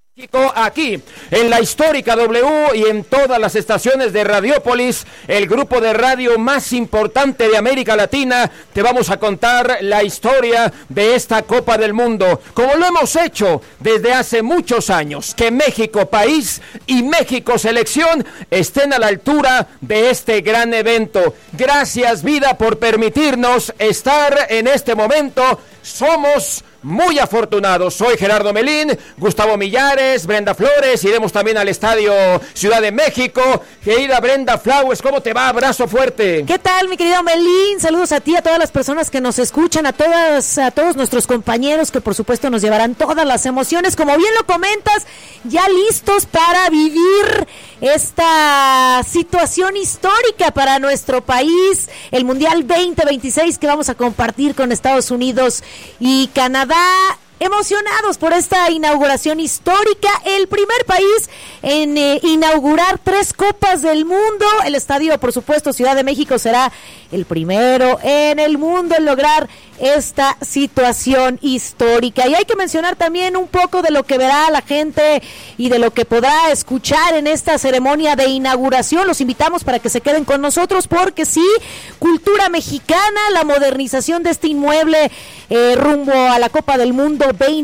Aquí, en la histórica W y en todas las estaciones de Radiopolis, el grupo de radio más importante de América Latina, te vamos a contar la historia de esta Copa del Mundo, como lo hemos hecho desde hace muchos años, que México país y México selección estén a la altura de este gran evento. Gracias, vida, por permitirnos estar en este momento. Somos muy afortunados. Soy Gerardo Melín, Gustavo Millares, Brenda Flores. Iremos también al Estadio Ciudad de México. Querida Brenda Flowers, ¿cómo te va? Abrazo fuerte. ¿Qué tal, mi querido Melín? Saludos a ti, a todas las personas que nos escuchan, a todos nuestros compañeros que por supuesto nos llevarán todas las emociones. Como bien lo comentas, ya listos para vivir esta situación histórica para nuestro país, el Mundial 2026 que vamos a compartir con Estados Unidos y Canadá. Emocionados por esta inauguración histórica, el primer país en inaugurar 3 Copas del Mundo. El estadio, por supuesto, Ciudad de México será el primero en el mundo en lograr esta situación histórica. Y hay que mencionar también un poco de lo que verá la gente y de lo que podrá escuchar en esta ceremonia de inauguración. Los invitamos para que se queden con nosotros porque sí, cultura mexicana, la modernización de este inmueble rumbo a la Copa del Mundo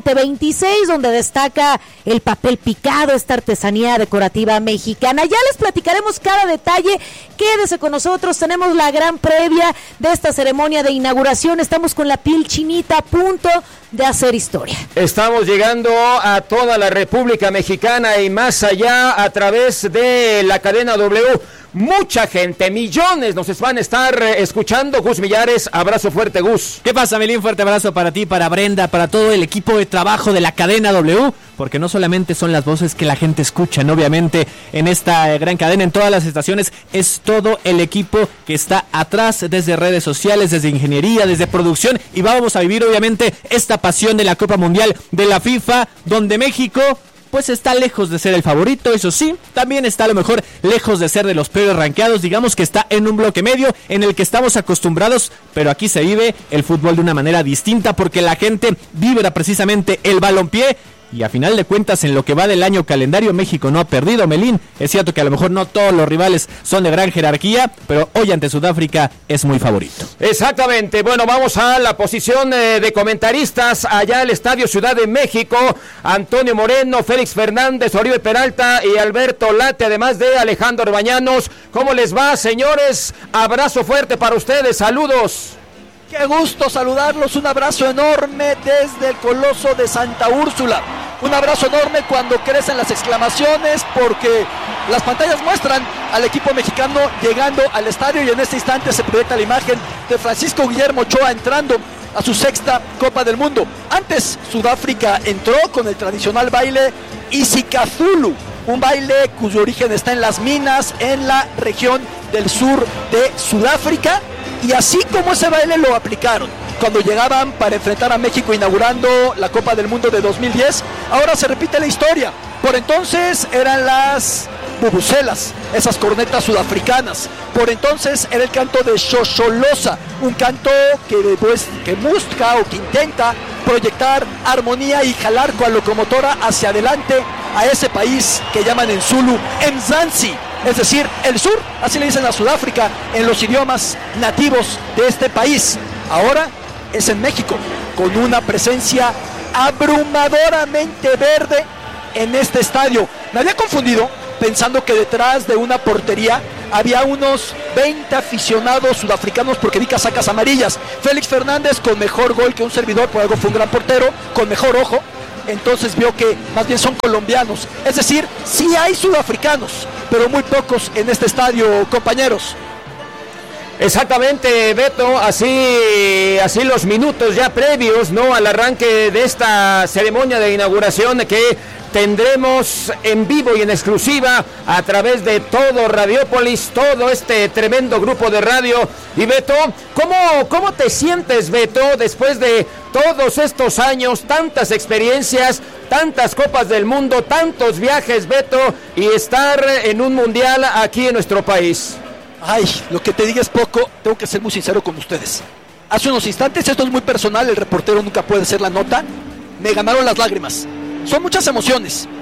2026, donde destaca el papel picado, esta artesanía decorativa mexicana. Ya les platicaremos cada detalle. Quédese con nosotros, tenemos la gran previa de esta ceremonia de inauguración. Estamos con la piel chinita, a punto de hacer historia. Estamos llegando a toda la República Mexicana y más allá a través de la cadena W. Mucha gente, millones nos van a estar escuchando. Gus Millares, abrazo fuerte, Gus. ¿Qué pasa, Melín? Fuerte abrazo para ti, para Brenda, para todo el equipo de trabajo de la cadena W, porque no solamente son las voces que la gente escucha, ¿no? Obviamente en esta gran cadena, en todas las estaciones, es todo el equipo que está atrás, desde redes sociales, desde ingeniería, desde producción, y vamos a vivir obviamente esta pasión de la Copa Mundial de la FIFA, donde México pues está lejos de ser el favorito, eso sí, también está a lo mejor lejos de ser de los peores rankeados, digamos que está en un bloque medio en el que estamos acostumbrados, pero aquí se vive el fútbol de una manera distinta porque la gente vibra precisamente el balompié. Y a final de cuentas, en lo que va del año calendario, México no ha perdido, Melín. Es cierto que a lo mejor no todos los rivales son de gran jerarquía, pero hoy ante Sudáfrica es muy favorito. Exactamente. Bueno, vamos a la posición de comentaristas allá al Estadio Ciudad de México. Antonio Moreno, Félix Fernández, Oribe Peralta y Alberto Late, además de Alejandro Bañanos. ¿Cómo les va, señores? Abrazo fuerte para ustedes. Saludos. Qué gusto saludarlos, un abrazo enorme desde el Coloso de Santa Úrsula. Un abrazo enorme cuando crecen las exclamaciones porque las pantallas muestran al equipo mexicano llegando al estadio y en este instante se proyecta la imagen de Francisco Guillermo Ochoa entrando a su 6ª Copa del Mundo. Antes Sudáfrica entró con el tradicional baile Isikazulu, un baile cuyo origen está en las minas en la región del sur de Sudáfrica. Y así como ese baile lo aplicaron cuando llegaban para enfrentar a México inaugurando la Copa del Mundo de 2010, ahora se repite la historia. Por entonces eran las bubucelas, esas cornetas sudafricanas. Por entonces era el canto de Xoxolosa, un canto que busca o que intenta proyectar armonía y jalar con la locomotora hacia adelante a ese país que llaman en Zulu Mzansi, es decir, el sur, así le dicen a Sudáfrica en los idiomas nativos de este país. Ahora es en México, con una presencia abrumadoramente verde en este estadio. Me había confundido pensando que detrás de una portería había unos 20 aficionados sudafricanos porque vi casacas amarillas. Félix Fernández con mejor gol que un servidor, por algo fue un gran portero, con mejor ojo. Entonces vio que más bien son colombianos. Es decir, sí hay sudafricanos, pero muy pocos en este estadio, compañeros. Exactamente, Beto, así los minutos ya previos, ¿no?, al arranque de esta ceremonia de inauguración que tendremos en vivo y en exclusiva a través de todo Radiopolis, todo este tremendo grupo de radio. Y Beto, ¿cómo te sientes, Beto, después de todos estos años, tantas experiencias, tantas Copas del Mundo, tantos viajes, Beto, y estar en un mundial aquí en nuestro país? Ay, lo que te diga es poco, tengo que ser muy sincero con ustedes. Hace unos instantes, esto es muy personal, el reportero nunca puede hacer la nota, me ganaron las lágrimas. Son muchas emociones.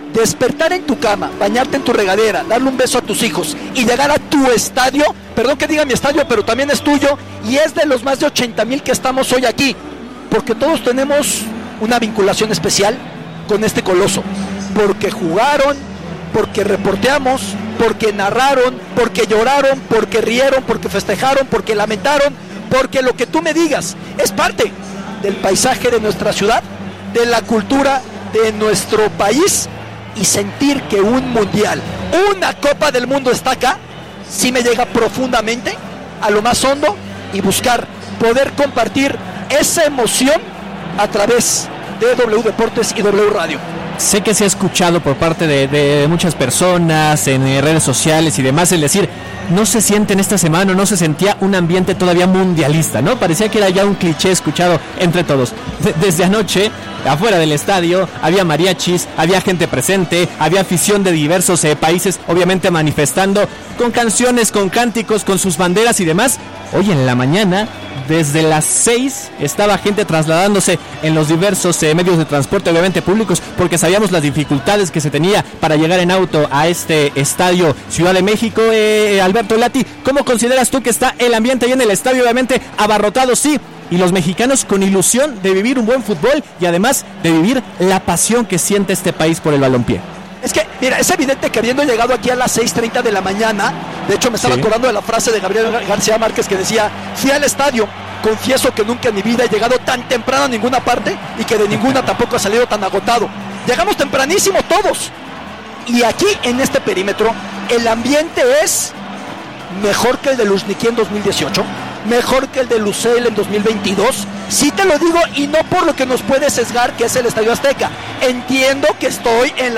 despertar en tu cama, bañarte en tu regadera, darle un beso a tus hijos y llegar a tu estadio, perdón que diga mi estadio, pero también es tuyo y es de los más de 80,000 que estamos hoy aquí, porque todos tenemos una vinculación especial con este coloso, porque jugaron, porque reporteamos, porque narraron, porque lloraron, porque rieron, porque festejaron, porque lamentaron, porque lo que tú me digas es parte del paisaje de nuestra ciudad, de la cultura de nuestro país, y sentir que un mundial, una Copa del Mundo está acá, sí me llega profundamente a lo más hondo, y buscar poder compartir esa emoción a través de W Deportes y W Radio. Sé que se ha escuchado por parte de muchas personas en redes sociales y demás, el decir, no se siente en esta semana, no se sentía un ambiente todavía mundialista, ¿no? Parecía que era ya un cliché escuchado entre todos. Desde anoche, afuera del estadio, había mariachis, había gente presente, había afición de diversos países, obviamente manifestando con canciones, con cánticos, con sus banderas y demás. Hoy en la mañana, desde las 6, estaba gente trasladándose en los diversos medios de transporte, obviamente públicos, porque sabíamos las dificultades que se tenía para llegar en auto a este estadio Ciudad de México. Alberto Lati, ¿cómo consideras tú que está el ambiente ahí en el estadio? Obviamente abarrotado, sí, y los mexicanos con ilusión de vivir un buen fútbol y además de vivir la pasión que siente este país por el balompié. Es que, mira, es evidente que habiendo llegado aquí a las 6:30 de la mañana, de hecho me estaba acordando de la frase de Gabriel García Márquez que decía, fui al estadio, confieso que nunca en mi vida he llegado tan temprano a ninguna parte y que de ninguna tampoco he salido tan agotado. Llegamos tempranísimo todos, y aquí en este perímetro el ambiente es mejor que el de Luzhniki en 2018, mejor que el de Lusail en 2022, sí te lo digo, y no por lo que nos puede sesgar, que es el Estadio Azteca. Entiendo que estoy en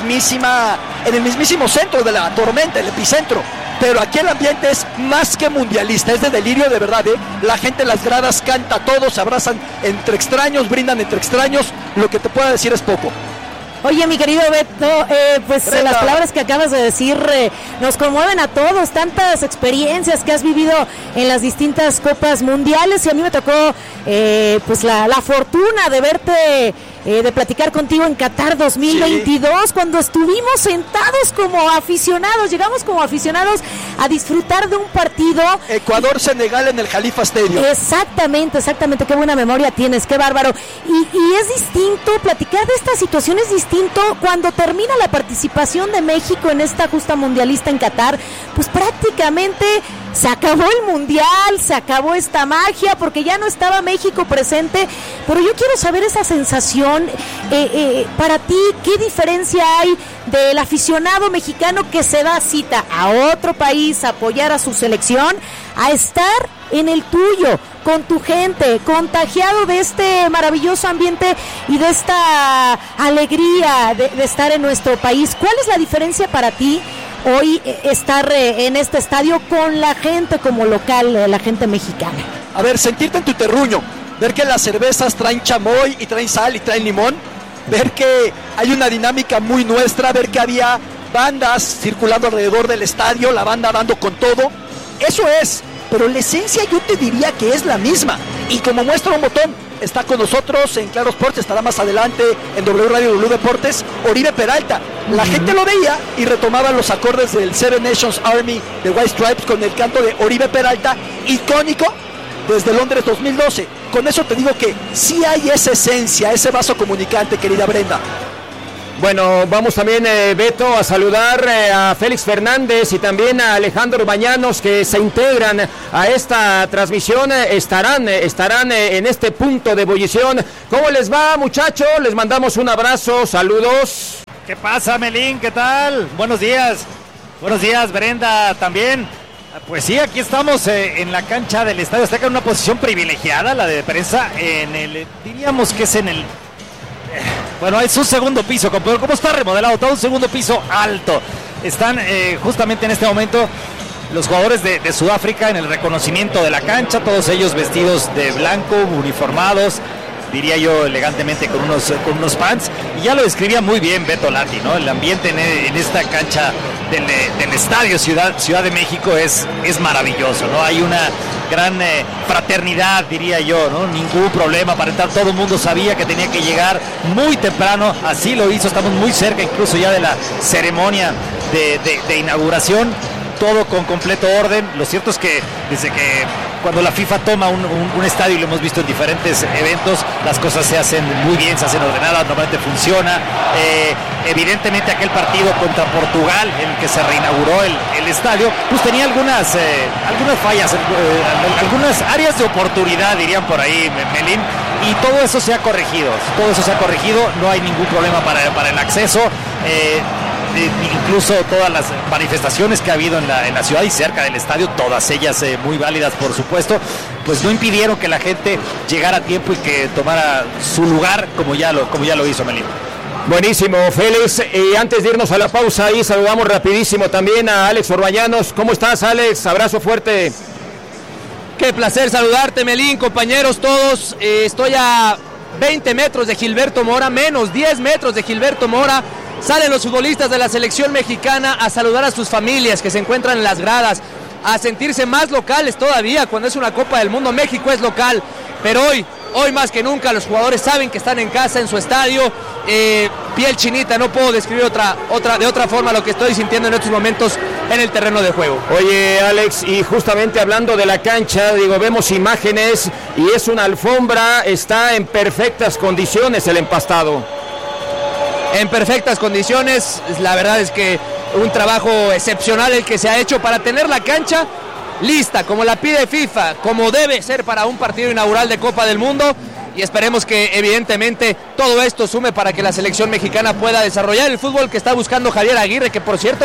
el mismísimo centro de la tormenta, el epicentro, pero aquí el ambiente es más que mundialista, es de delirio de verdad, la gente en las gradas canta, todos se abrazan entre extraños, brindan entre extraños, lo que te pueda decir es poco. Oye, mi querido Beto, pues las palabras que acabas de decir nos conmueven a todos, tantas experiencias que has vivido en las distintas copas mundiales, y a mí me tocó pues la fortuna de verte, de platicar contigo en Qatar 2022, cuando estuvimos sentados como aficionados, llegamos como aficionados a disfrutar de un partido. Ecuador-Senegal en el Khalifa Stadium. Exactamente, qué buena memoria tienes, qué bárbaro. Y es distinto, platicar de esta situación es distinto cuando termina la participación de México en esta justa mundialista en Qatar, pues prácticamente se acabó el mundial, se acabó esta magia, porque ya no estaba México presente, pero yo quiero saber esa sensación, para ti, ¿qué diferencia hay del aficionado mexicano que se da cita a otro país a apoyar a su selección, a estar en el tuyo, con tu gente, contagiado de este maravilloso ambiente y de esta alegría de estar en nuestro país? ¿Cuál es la diferencia para ti hoy estar en este estadio con la gente como local, la gente mexicana? A ver, sentirte en tu terruño, ver que las cervezas traen chamoy y traen sal y traen limón, ver que hay una dinámica muy nuestra, ver que había bandas circulando alrededor del estadio, la banda dando con todo, eso es, pero la esencia yo te diría que es la misma, y como muestra un botón, está con nosotros en Claro Sports, estará más adelante en W Radio, W Deportes, Oribe Peralta. La gente lo veía y retomaba los acordes del Seven Nations Army de White Stripes con el canto de Oribe Peralta, icónico desde Londres 2012. Con eso te digo que sí hay esa esencia, ese vaso comunicante, querida Brenda. Bueno, vamos también, Beto, a saludar a Félix Fernández y también a Alejandro Bañanos, que se integran a esta transmisión, estarán en este punto de ebullición. ¿Cómo les va, muchachos? Les mandamos un abrazo, saludos. ¿Qué pasa, Melín? ¿Qué tal? Buenos días, Brenda, también. Pues sí, aquí estamos en la cancha del Estadio Azteca, en una posición privilegiada, la de prensa, diríamos que es en el... Bueno, es un segundo piso, ¿cómo está remodelado? Todo un segundo piso alto. Están justamente en este momento los jugadores de Sudáfrica en el reconocimiento de la cancha, todos ellos vestidos de blanco, uniformados, diría yo elegantemente, con unos fans, y ya lo describía muy bien Beto Lati, ¿no? El ambiente en esta cancha del estadio Ciudad de México es maravilloso, ¿no? Hay una gran fraternidad, diría yo, ¿no? Ningún problema para entrar, todo el mundo sabía que tenía que llegar muy temprano, así lo hizo, estamos muy cerca incluso ya de la ceremonia de inauguración, todo con completo orden. Lo cierto es que desde que cuando la FIFA toma un estadio, y lo hemos visto en diferentes eventos, las cosas se hacen muy bien, se hacen ordenadas, normalmente funciona. Evidentemente aquel partido contra Portugal, en el que se reinauguró el estadio, pues tenía algunas fallas, algunas áreas de oportunidad, dirían por ahí, Melín, y todo eso se ha corregido, no hay ningún problema para el acceso. Incluso todas las manifestaciones que ha habido en la ciudad y cerca del estadio, todas ellas muy válidas, por supuesto, pues no impidieron que la gente llegara a tiempo y que tomara su lugar como ya lo hizo Melín. Buenísimo, Félix. Y antes de irnos a la pausa, ahí saludamos rapidísimo también a Alex Orbañanos. ¿Cómo estás, Alex? Abrazo fuerte. Qué placer saludarte, Melín, compañeros todos. Estoy a 20 metros de Gilberto Mora, menos 10 metros de Gilberto Mora. Salen los futbolistas de la selección mexicana a saludar a sus familias que se encuentran en las gradas, a sentirse más locales todavía. Cuando es una Copa del Mundo, México es local, pero hoy más que nunca los jugadores saben que están en casa, en su estadio. Piel chinita, no puedo describir de otra forma lo que estoy sintiendo en estos momentos en el terreno de juego. Oye, Alex, y justamente hablando de la cancha, vemos imágenes y es una alfombra, está en perfectas condiciones el empastado. En perfectas condiciones, la verdad es que un trabajo excepcional el que se ha hecho para tener la cancha lista, como la pide FIFA, como debe ser para un partido inaugural de Copa del Mundo, y esperemos que evidentemente todo esto sume para que la selección mexicana pueda desarrollar el fútbol que está buscando Javier Aguirre, que por cierto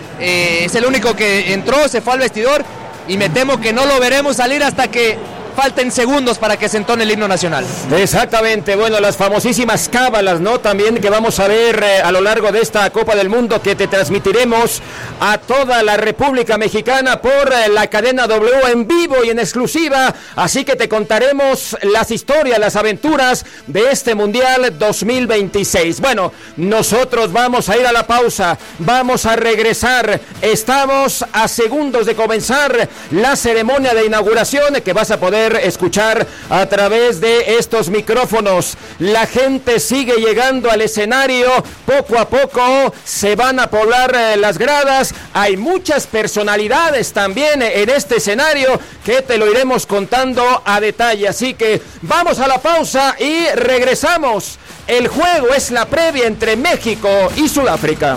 es el único que entró, se fue al vestidor, y me temo que no lo veremos salir hasta que falten segundos para que se entone el himno nacional. Exactamente, bueno, las famosísimas cábalas, ¿no? También que vamos a ver a lo largo de esta Copa del Mundo, que te transmitiremos a toda la República Mexicana por la cadena W en vivo y en exclusiva, así que te contaremos las historias, las aventuras de este Mundial 2026. Bueno, nosotros vamos a ir a la pausa, vamos a regresar, estamos a segundos de comenzar la ceremonia de inauguración que vas a poder escuchar a través de estos micrófonos. La gente sigue llegando al escenario, poco a poco se van a poblar las gradas. Hay muchas personalidades también en este escenario que te lo iremos contando a detalle, así que vamos a la pausa y regresamos. El juego es la previa entre México y Sudáfrica.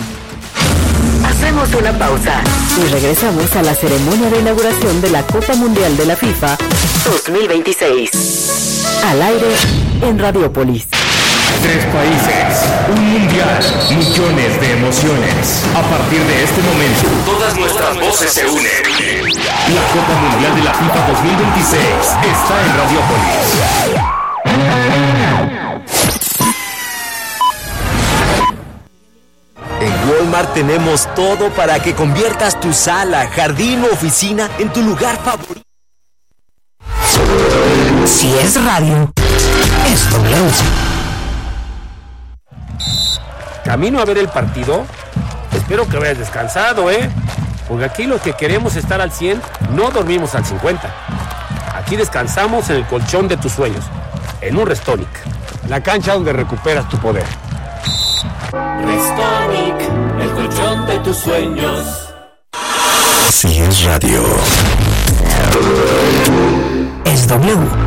Hacemos una pausa y regresamos a la ceremonia de inauguración de la Copa Mundial de la FIFA 2026. Al aire en Radiopolis. 3 países, un mundial, millones de emociones. A partir de este momento, todas nuestras voces se unen. La Copa Mundial de la FIFA 2026 está en Radiopolis. En Walmart tenemos todo para que conviertas tu sala, jardín o oficina en tu lugar favorito. Si es radio, es W. Camino a ver el partido. Espero que vayas descansado, porque aquí los que queremos estar al 100 no dormimos al 50. Aquí descansamos en el colchón de tus sueños, en un Restonic, la cancha donde recuperas tu poder. Restonic, el colchón de tus sueños. Si es radio, es W.